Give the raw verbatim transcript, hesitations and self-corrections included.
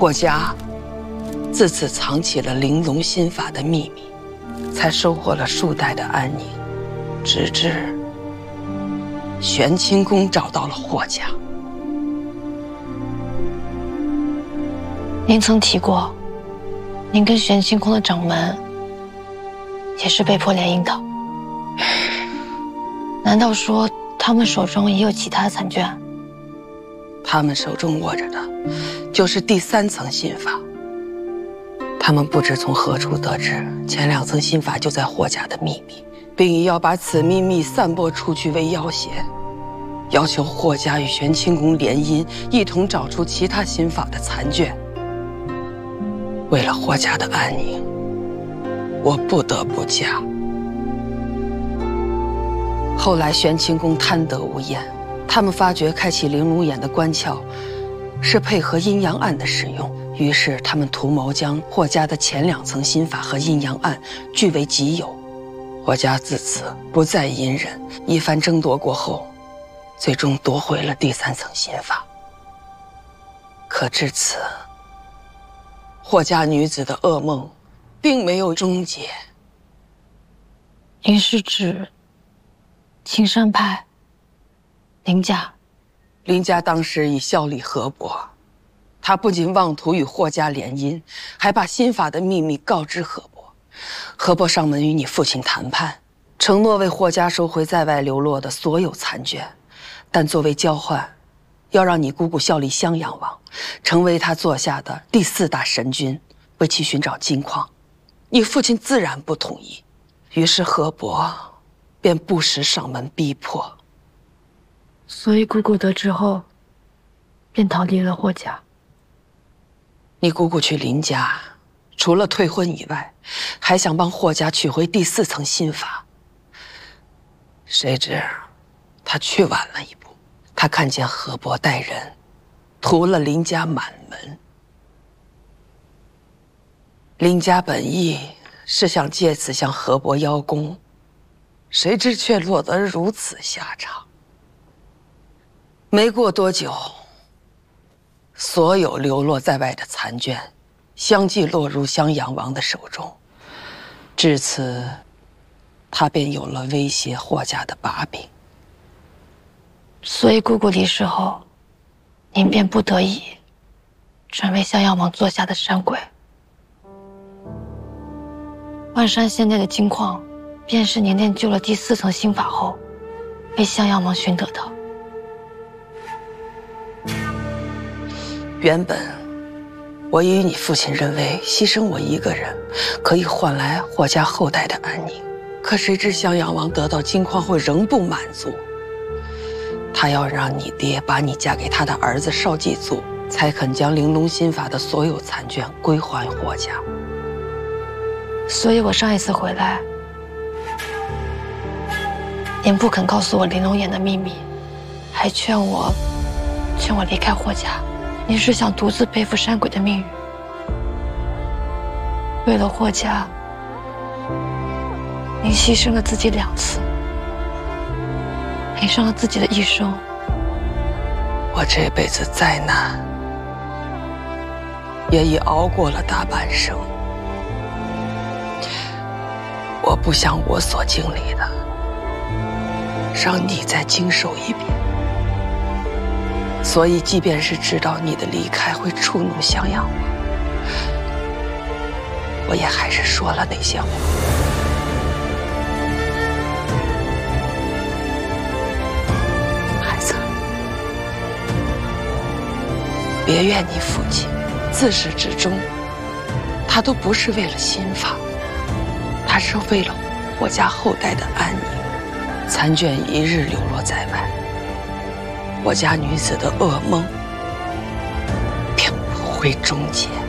霍家自此藏起了玲珑心法的秘密，才收获了数代的安宁，直至玄清宫找到了霍家。 您曾提过，您跟玄清宫的掌门也是被迫联姻的。难道说他们手中也有其他的残卷？ 他们手中握着的，就是第三层心法。他们不知从何处得知前两层心法就在霍家的秘密，并以要把此秘密散播出去为要挟，要求霍家与玄清宫联姻，一同找出其他心法的残卷。为了霍家的安宁，我不得不嫁。后来玄清宫贪得无厌，他们发觉开启玲珑眼的关窍是配合阴阳暗的使用，于是他们图谋将霍家的前两层心法和阴阳暗据为己有。霍家自此不再隐忍，一番争夺过后，最终夺回了第三层心法。可至此，霍家女子的噩梦并没有终结。 您是指青山派林家？ 林家当时已效力河伯，他不仅妄图与霍家联姻，还把心法的秘密告知河伯。河伯上门与你父亲谈判，承诺为霍家收回在外流落的所有残卷，但作为交换，要让你姑姑效力襄阳王，成为他座下的第四大神君，为其寻找金矿。你父亲自然不同意，于是河伯便不时上门逼迫。 所以姑姑得知后，便逃离了霍家。 你姑姑去林家，除了退婚以外，还想帮霍家取回第四层心法。谁知她去晚了一步，她看见河伯带人屠了林家满门。林家本意是想借此向河伯邀功，谁知却落得如此下场。没过多久，所有流落在外的残卷相继落入襄阳王的手中，至此，他便有了威胁霍家的把柄。 所以姑姑离世后，您便不得已成为襄阳王座下的山鬼。万山县内的金矿，便是您练就了第四层心法后，被襄阳王寻得的。 原本，我与你父亲认为牺牲我一个人，可以换来霍家后代的安宁。可谁知襄阳王得到金矿后仍不满足，他要让你爹把你嫁给他的儿子少季祖，才肯将玲珑心法的所有残卷归还霍家。 所以我上一次回来，您不肯告诉我玲珑眼的秘密，还劝我劝我离开霍家。您是想独自背负山鬼的命运？为了霍家，您牺牲了自己两次，赔上了自己的一生。 我这辈子再难，也已熬过了大半生。我不想我所经历的，让你再经受一遍。所以，即便是知道你的离开会触怒襄阳王，我也还是说了那些话。孩子，别怨你父亲，自始至终，他都不是为了心法，他是为了我家后代的安宁。残卷一日流落在外，我家女子的噩梦便不会终结。